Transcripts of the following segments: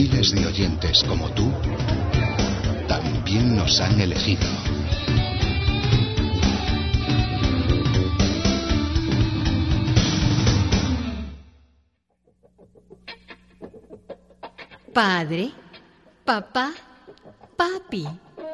Miles de oyentes como tú también nos han elegido. Padre, papá, papi.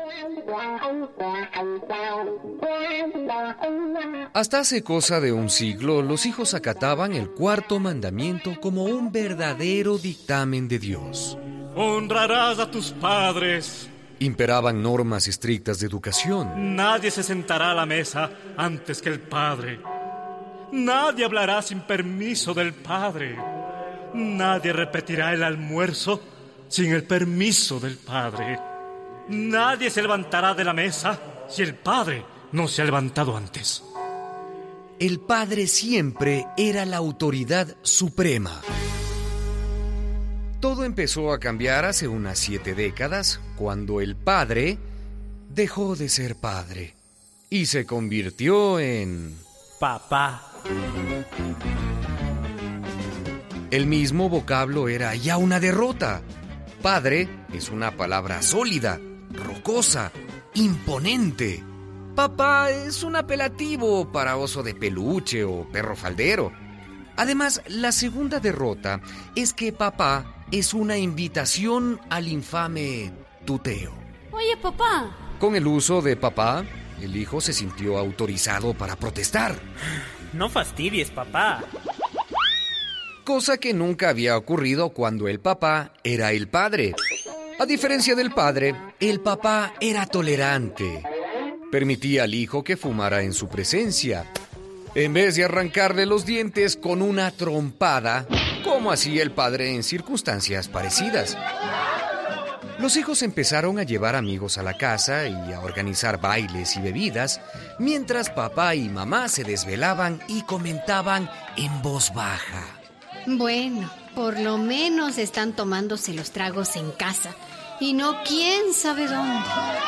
Hasta hace cosa de un siglo, los hijos acataban el cuarto mandamiento como un verdadero dictamen de Dios. Honrarás a tus padres. Imperaban normas estrictas de educación. Nadie se sentará a la mesa antes que el padre. Nadie hablará sin permiso del padre. Nadie repetirá el almuerzo sin el permiso del padre. Nadie se levantará de la mesa si el padre no se ha levantado antes. El padre siempre era la autoridad suprema. Todo empezó a cambiar hace unas 7 décadas, cuando el padre dejó de ser padre y se convirtió en... papá. El mismo vocablo era ya una derrota. Padre es una palabra sólida, rocosa, imponente. Papá es un apelativo para oso de peluche o perro faldero. Además, la segunda derrota es que papá es una invitación al infame tuteo. Oye, papá. Con el uso de papá, el hijo se sintió autorizado para protestar. No fastidies, papá. Cosa que nunca había ocurrido cuando el papá era el padre. A diferencia del padre, el papá era tolerante. Permitía al hijo que fumara en su presencia, en vez de arrancarle los dientes con una trompada, como hacía el padre en circunstancias parecidas. Los hijos empezaron a llevar amigos a la casa y a organizar bailes y bebidas, mientras papá y mamá se desvelaban y comentaban en voz baja. Bueno, por lo menos están tomándose los tragos en casa y no quién sabe dónde.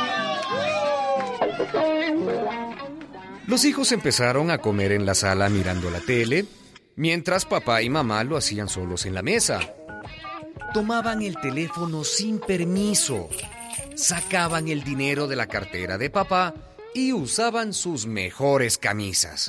Los hijos empezaron a comer en la sala mirando la tele, mientras papá y mamá lo hacían solos en la mesa. Tomaban el teléfono sin permiso, sacaban el dinero de la cartera de papá y usaban sus mejores camisas.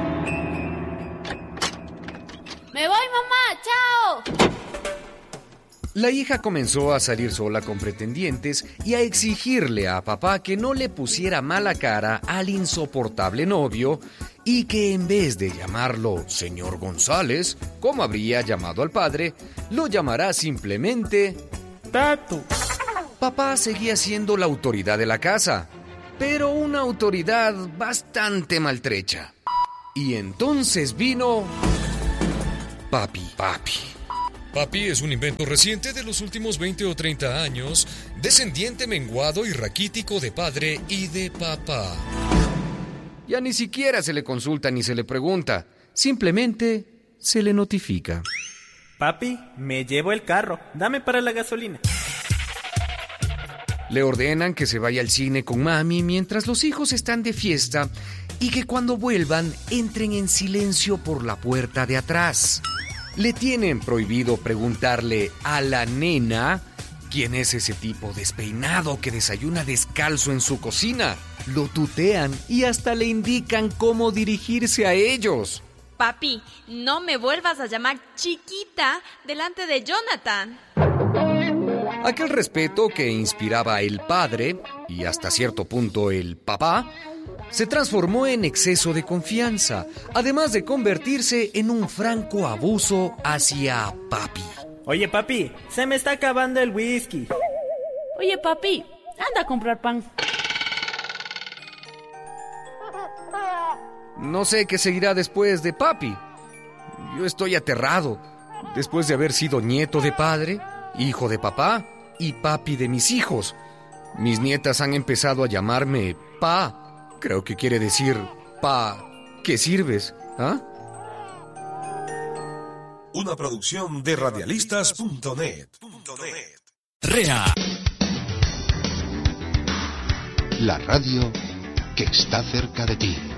¡Me voy, mamá! ¡Chao! La hija comenzó a salir sola con pretendientes y a exigirle a papá que no le pusiera mala cara al insoportable novio y que en vez de llamarlo señor González, como habría llamado al padre, lo llamará simplemente Tato. Papá seguía siendo la autoridad de la casa, pero una autoridad bastante maltrecha. Y entonces vino... Papi. Papi es un invento reciente de los últimos 20 o 30 años, descendiente menguado y raquítico de padre y de papá. Ya ni siquiera se le consulta ni se le pregunta, simplemente se le notifica. Papi, me llevo el carro, dame para la gasolina. Le ordenan que se vaya al cine con mami mientras los hijos están de fiesta y que cuando vuelvan entren en silencio por la puerta de atrás. Le tienen prohibido preguntarle a la nena quién es ese tipo despeinado que desayuna descalzo en su cocina. Lo tutean y hasta le indican cómo dirigirse a ellos. Papi, no me vuelvas a llamar chiquita delante de Jonathan. Aquel respeto que inspiraba el padre, y hasta cierto punto el papá, se transformó en exceso de confianza, además de convertirse en un franco abuso hacia papi. Oye, papi, se me está acabando el whisky. Oye, papi, anda a comprar pan. No sé qué seguirá después de papi. Yo estoy aterrado, después de haber sido nieto de padre, hijo de papá y papi de mis hijos. Mis nietas han empezado a llamarme pa. Creo que quiere decir, pa, ¿qué sirves? ¿Ah? Una producción de radialistas.net. REA. La radio que está cerca de ti.